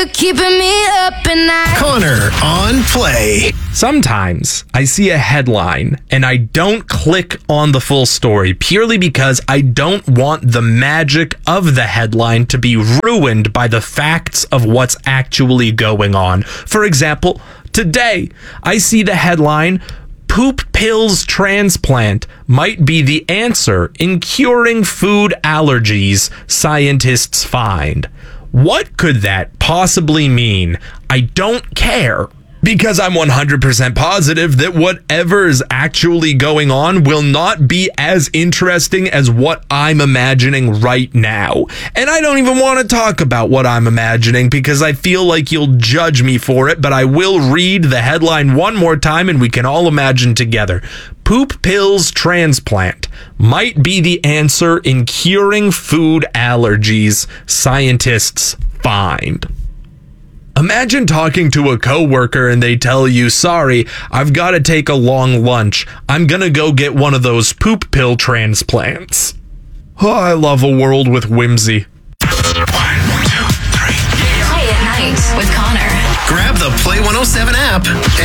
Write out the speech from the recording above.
Keeping me up at night. Connor on Play. Sometimes I see a headline and I don't click on the full story purely because I don't want the magic of the headline to be ruined by the facts of what's actually going on. For example, today I see the headline, "Poop pills transplant might be the answer in curing food allergies, scientists find." What could that possibly mean? I don't care, because I'm 100% positive that whatever is actually going on will not be as interesting as what I'm imagining right now. And I don't even want to talk about what I'm imagining because I feel like you'll judge me for it, but I will read the headline one more time and we can all imagine together. Poop pills transplant might be the answer in curing food allergies, scientists find. Imagine talking to a coworker and they tell you, "Sorry, I've got to take a long lunch. I'm going to go get one of those poop pill transplants." Oh, I love a world with whimsy. 1, 2, 3. Play at night with Connor. Grab the Play 107 app